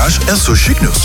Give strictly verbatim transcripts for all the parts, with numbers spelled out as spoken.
aš esu Šiknius.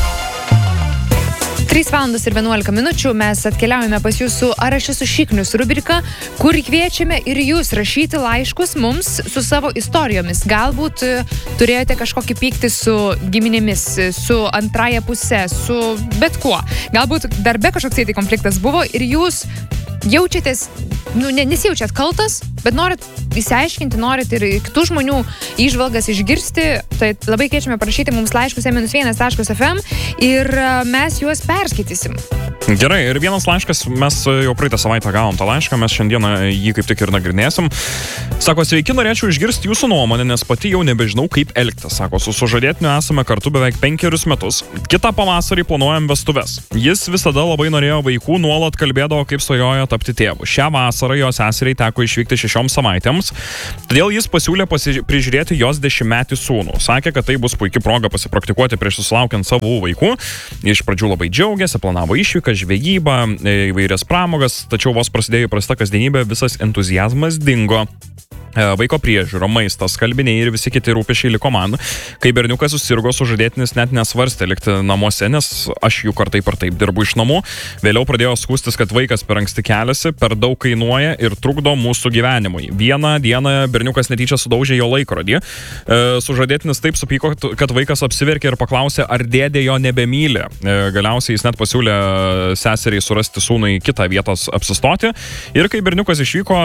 trys valandos ir vienuolika minučių mes atkeliaujame pas jūsų Ar aš esu Šiknius rubriką, kur kviečiame ir jūs rašyti laiškus mums su savo istorijomis. Galbūt turėjote kažkokį pyktį su giminėmis, su antraja puse, su bet kuo. Galbūt darbe kažkoks tai konfliktas buvo ir jūs jaučiatės, nu, ne, nesijaučiat kaltas, bet norit įsiaiškinti, norit ir kitų žmonių įžvalgas išgirsti, tai labai kviečiame parašyti mums laiškus e vienas taškas ef em ir mes juos perskaitysim. Gerai, ir vienas laiškas, mes jau praeitą savaitę gavom tą laišką, mes šiandieną jį kaip tik ir nagrinėsim. Sako, sveiki, norėčiau išgirsti jūsų nuomonę, nes pati jau nebežinau, kaip elgtis. Sako, su sužadėtiniu esame kartu beveik penkerius metus. Kitą pavasarį planuojam vestuves. Jis visada labai norėjo vaikų, nuolat kalbėdavo, kaip svajojo tapti tėvu. Šią vasarą jos seseriai teko išvykti šešioms savaitėms, todėl jis pasiūlė pasi- prižiūrėti jos dešimtmetį sūnų. Sakė, kad tai bus puikia proga pasipraktikuoti prieš susilaukiant savo vaikų. Iš pradžių labai džiaugiasi, planavo išvyką, žvejybą, įvairias pramogas, tačiau vos prasidėjo įprasta kasdienybė, visas entuziazmas dingo. Vaiko priežiūra, maistas, kalbiniai ir visi kiti rūpesčiai liko man. Kai berniukas susirgo, sužadėtinis net nesvarstė likti namuose, nes aš jų kartai per taip dirbu iš namų. Vėliau pradėjo skųstis, kad vaikas per anksti keliasi, per daug kainuoja ir trukdo mūsų gyvenimui. Vieną dieną berniukas netyčia sudaužė jo laikrodį. Sužadėtinis taip supyko, kad vaikas apsiverkė ir paklausė, ar dėdė jo nebemyli. Galiausiai jis net pasiūlė seseriai surasti sūnui kitą vietą apsistoti. Ir kai berniukas išvyko,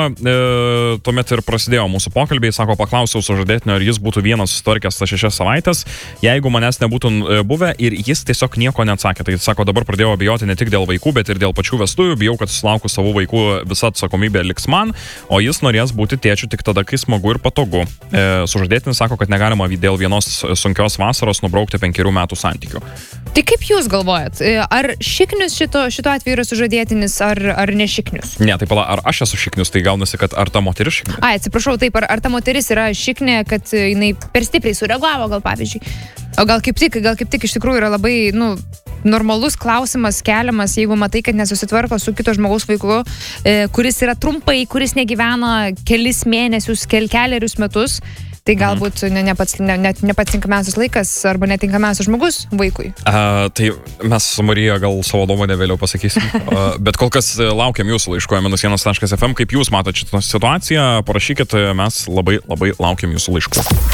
tuomet ir prasidėjo mūsų pokalbiai, sako, paklausiau sužadėtinio, ar jis būtų vienas susitvarkęs tas šešias savaitės, jeigu manęs nebūtų buvę, ir jis tiesiog nieko neatsakė. Tai sako, dabar pradėjau abejoti ne tik dėl vaikų, bet ir dėl pačių vestuvių, bijau, kad susilaukus savų vaikų visa atsakomybė liks man, o jis norės būti tėčiu tik tada, kai smagu ir patogu. E, sužadėtinis sako, kad negalima dėl vienos sunkios vasaros nubraukti penkerių metų santykių. Tai kaip jūs galvojat, ar Šiknius šito, šito atveju yra sužadėtinis, ar, ar ne Šiknius? Ne, tai pala, ar aš esu Šiknius, tai gaunasi, kad ar ta moteris Šiknius? Ai, atsiprašau, taip, ar, ar ta moteris yra Šiknė, kad jinai per stipriai sureagavo, gal pavyzdžiui. O gal kaip tik, gal kaip tik iš tikrųjų yra labai, nu, normalus klausimas keliamas, jeigu matai, kad nesusitvarko su kito žmogaus vaiku, e, kuris yra trumpai, kuris negyvena kelis mėnesius, kel keliarius metus. Tai galbūt ne, ne, pats, ne, ne, ne pats tinkamiausias laikas arba netinkamiausias žmogus vaikui. A, tai mes su Marija gal savo nuomonę vėliau pasakysim. A, bet kol kas laukiam jūsų laiško e vienas taškas ef em. Kaip jūs matote šitą situaciją, parašykit, mes labai labai laukiam jūsų laiškų.